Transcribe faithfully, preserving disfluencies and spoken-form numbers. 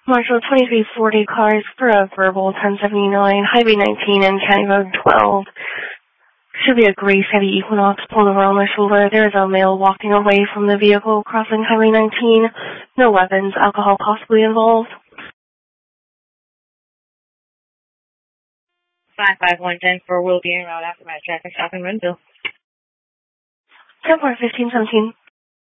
Marshall twenty-three forty cars for a verbal ten seventy-nine, Highway nineteen and County Road twelve. Should be a gray Chevy Equinox pulled over on my shoulder. There is a male walking away from the vehicle crossing Highway nineteen. No weapons, alcohol possibly involved. five five one ten for will be en route after my traffic stop in Renville. ten four fifteen seventeen.